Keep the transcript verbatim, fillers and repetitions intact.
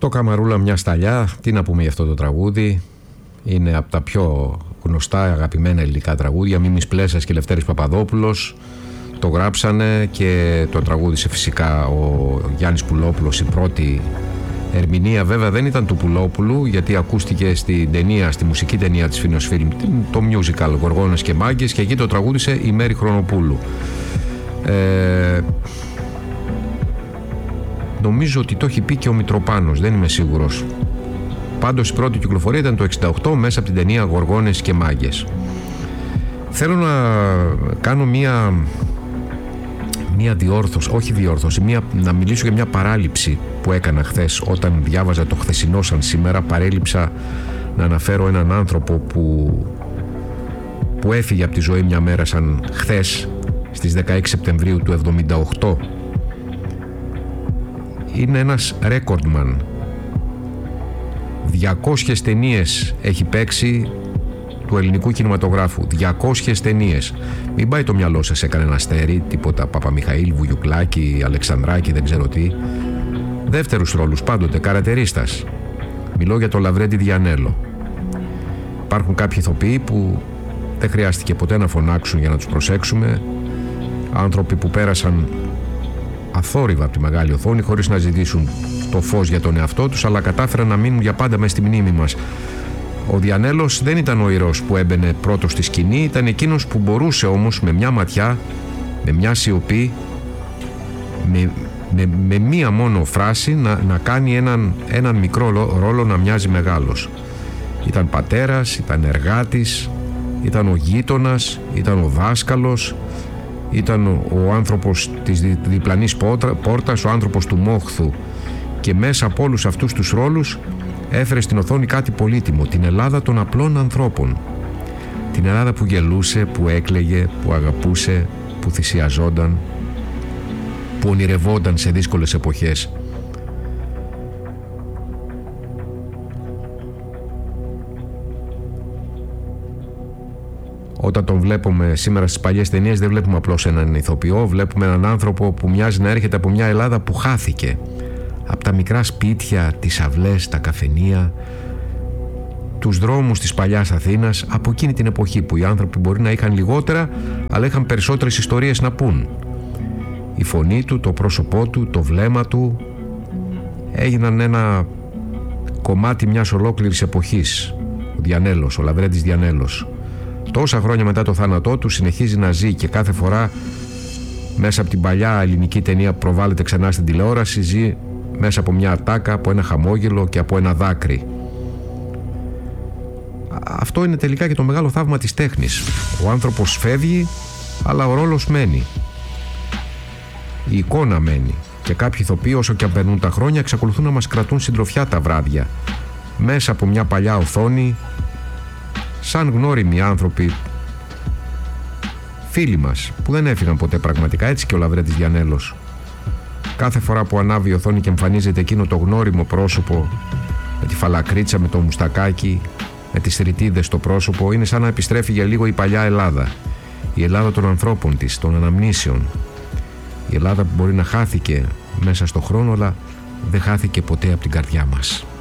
Το Καμαρούλα μια σταλιά, τι να πούμε για αυτό το τραγούδι. Είναι από τα πιο γνωστά αγαπημένα ελληνικά τραγούδια. Μίμης Πλέσας και Λευτέρης Παπαδόπουλος το γράψανε και το τραγούδισε φυσικά ο Γιάννης Πουλόπουλος. Η πρώτη ερμηνεία βέβαια δεν ήταν του Πουλόπουλου, γιατί ακούστηκε στην ταινία, στη μουσική ταινία της Φίνος Φιλμ, το musical Γοργόνες και Μάγκες, και εκεί το τραγούδισε η Μέρη Χρονοπούλου. Ε, νομίζω ότι το έχει πει και ο Μητροπάνος, δεν είμαι σίγουρος. Πάντως η πρώτη κυκλοφορία ήταν το εξήντα οκτώ μέσα από την ταινία Γοργόνες και Μάγκες. Θέλω να κάνω μία, μία διόρθωση, όχι διόρθωση, μία, να μιλήσω για μια παράληψη που έκανα χθες όταν διάβαζα το χθεσινό σαν σήμερα. Παρέλειψα να αναφέρω έναν άνθρωπο που, που έφυγε από τη ζωή μια μέρα σαν χθες, στις δεκαέξι Σεπτεμβρίου του εβδομήντα οκτώ. Είναι ένας ρέκορντμαν. διακόσιες ταινίες έχει παίξει του ελληνικού κινηματογράφου. διακόσιες ταινίες. Μην πάει το μυαλό σας σε κανένα αστέρι, τίποτα Παπαμιχαήλ, Βουγιουκλάκη, Αλεξανδράκη, δεν ξέρω τι. Δεύτερους ρόλους πάντοτε, καρατερίστας. Μιλώ για τον Λαβρέντη Διανέλο. Υπάρχουν κάποιοι ηθοποιοί που δεν χρειάστηκε ποτέ να φωνάξουν για να τους προσέξουμε. Άνθρωποι που πέρασαν αθόρυβα από τη μεγάλη οθόνη χωρίς να ζητήσουν το φως για τον εαυτό τους, αλλά κατάφεραν να μείνουν για πάντα μες στη μνήμη μας. Ο Διανέλος δεν ήταν ο ηρώος που έμπαινε πρώτος στη σκηνή, ήταν εκείνος που μπορούσε όμως με μια ματιά, με μια σιωπή, με, με, με μία μόνο φράση να, να κάνει έναν, έναν μικρό ρόλο να μοιάζει μεγάλος. Ήταν πατέρας, ήταν εργάτης, ήταν ο γείτονας, ήταν ο δάσκαλος, ήταν ο άνθρωπος της δι, διπλανής πόρτας, ο άνθρωπος του μόχθου, και μέσα από όλους αυτούς τους ρόλους έφερε στην οθόνη κάτι πολύτιμο, την Ελλάδα των απλών ανθρώπων. Την Ελλάδα που γελούσε, που έκλαιγε, που αγαπούσε, που θυσιαζόταν, που ονειρευόταν σε δύσκολες εποχές. Όταν τον βλέπουμε σήμερα στις παλιές ταινίες, δεν βλέπουμε απλώς έναν ηθοποιό, βλέπουμε έναν άνθρωπο που μοιάζει να έρχεται από μια Ελλάδα που χάθηκε. Από τα μικρά σπίτια, τις αυλές, τα καφενεία, τους δρόμους της παλιάς Αθήνας, από εκείνη την εποχή που οι άνθρωποι μπορεί να είχαν λιγότερα, αλλά είχαν περισσότερες ιστορίες να πούν. Η φωνή του, το πρόσωπό του, το βλέμμα του έγιναν ένα κομμάτι μιας ολόκληρης εποχής. Ο Διανέλος, ο Λαβρέντης Διανέλος. Τόσα χρόνια μετά το θάνατό του συνεχίζει να ζει και κάθε φορά μέσα από την παλιά ελληνική ταινία που προβάλλεται ξανά στην τηλεόραση ζει μέσα από μια ατάκα, από ένα χαμόγελο και από ένα δάκρυ. Αυτό είναι τελικά και το μεγάλο θαύμα της τέχνης. Ο άνθρωπος φεύγει, αλλά ο ρόλος μένει. Η εικόνα μένει. Και κάποιοι ηθοποιοί, όσο και αν περνούν τα χρόνια, εξακολουθούν να μας κρατούν συντροφιά τα βράδια. Μέσα από μια παλιά οθόνη, σαν γνώριμοι άνθρωποι, φίλοι μας, που δεν έφυγαν ποτέ πραγματικά, έτσι και ο Λαβρέντης Διανέλος. Κάθε φορά που ανάβει η οθόνη και εμφανίζεται εκείνο το γνώριμο πρόσωπο, με τη φαλακρίτσα, με το μουστακάκι, με τις ρητίδες στο πρόσωπο, είναι σαν να επιστρέφει για λίγο η παλιά Ελλάδα. Η Ελλάδα των ανθρώπων της, των αναμνήσεων. Η Ελλάδα που μπορεί να χάθηκε μέσα στο χρόνο, αλλά δεν χάθηκε ποτέ από την καρδιά μας.